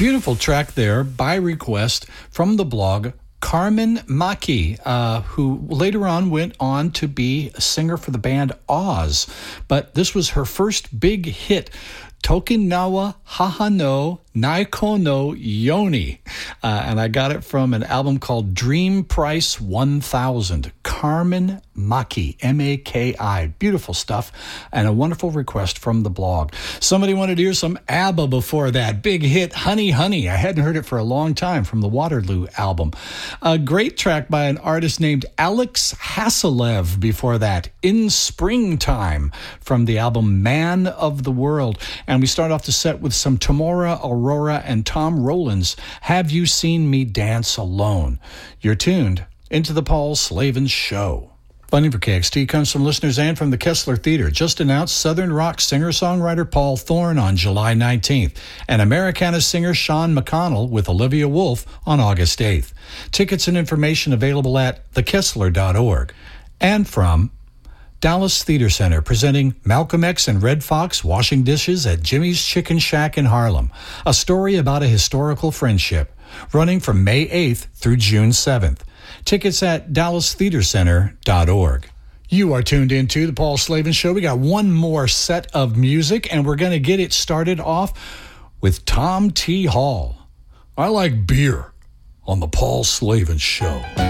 Beautiful track there by request from the blog Carmen Maki, who later on went on to be a singer for the band Oz. But this was her first big hit, Tokinawa Hahano Naiko no Yoni. And I got it from an album called Dream Price 1000. Carmen Maki, M-A-K-I. Beautiful stuff, and a wonderful request from the blog. Somebody wanted to hear some ABBA before that. Big hit, Honey Honey. I hadn't heard it for a long time from the Waterloo album. A great track by an artist named Alex Hasselev before that, In Springtime, from the album Man of the World. And we start off the set with some Tamora Aurora and Tom Rowlands, Have You Seen Me Dance Alone? You're tuned into the Paul Slavin Show. Funding for KXT comes from listeners and from the Kessler Theater. Just announced Southern rock singer-songwriter Paul Thorne on July 19th and Americana singer Sean McConnell with Olivia Wolfe on August 8th. Tickets and information available at thekessler.org. And from Dallas Theater Center, presenting Malcolm X and Red Fox washing dishes at Jimmy's Chicken Shack in Harlem. A story about a historical friendship, running from May 8th through June 7th. Tickets at dallastheatercenter.org. You are tuned into the Paul Slavin Show. We got one more set of music, and we're going to get it started off with Tom T. Hall. I like beer on the Paul Slavin Show.